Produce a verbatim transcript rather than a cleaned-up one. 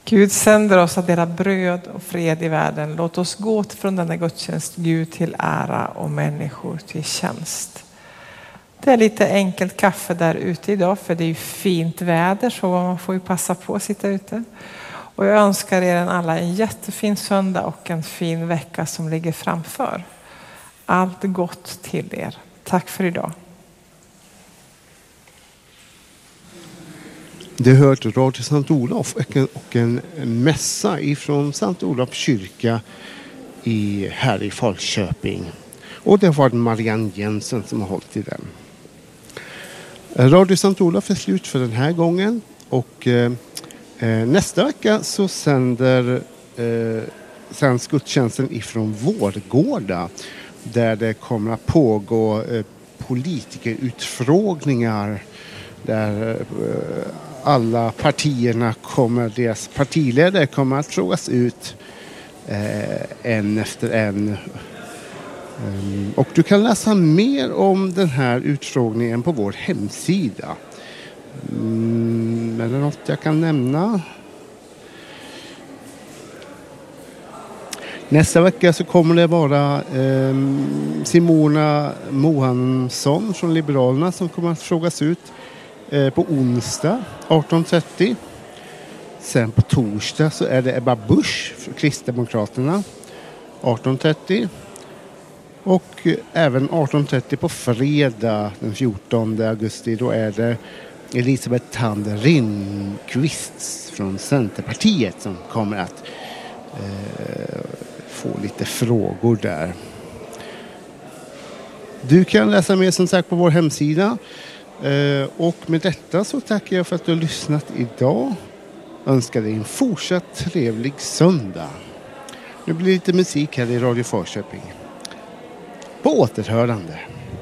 Gud sänder oss att dela bröd och fred i världen. Låt oss gå från denna gudstjänst Gud till ära och människor till tjänst. Det är lite enkelt kaffe där ute idag, för det är ju fint väder, så man får ju passa på att sitta ute. Och jag önskar er alla en jättefin söndag och en fin vecka som ligger framför. Allt gott till er. Tack för idag. Det hörde Radio Sankt Olof och en, och en mässa ifrån Sankt Olof kyrka i, här i Falköping. Och det var Marianne Jensen som har hållit i den. Radio Sankt Olof är slut för den här gången. Och eh, nästa vecka så sänder eh, sänds gudstjänsten ifrån Vårgårda. Där det kommer att pågå eh, politikerutfrågningar. Där eh, alla partierna kommer, deras partiledare kommer att frågas ut eh, en efter en. Um, och du kan läsa mer om den här utfrågningen på vår hemsida. Mm, är det något jag kan nämna? Nästa vecka så kommer det vara eh, Simona Mohansson från Liberalerna som kommer att frågas ut eh, på onsdag arton trettio. Sen på torsdag så är det Ebba Busch för Kristdemokraterna arton trettio. Och även arton trettio på fredag den fjortonde augusti, då är det Elisabeth Tander Rindqvist från Centerpartiet som kommer att eh, få lite frågor där. Du kan läsa mer som sagt på vår hemsida. Eh, och med detta så tackar jag för att du har lyssnat idag. Önskar dig en fortsatt trevlig söndag. Nu blir det lite musik här i Radio Falköping. På återhörande.